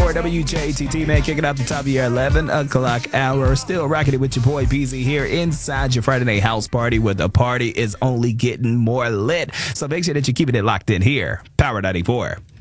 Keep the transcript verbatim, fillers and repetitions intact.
four W J T T, man, kicking out the top of your eleven o'clock hour. Still rocking it with your boy B Z here inside your Friday night house party, where the party is only getting more lit. So make sure that you're keeping it locked in here. Power ninety-four.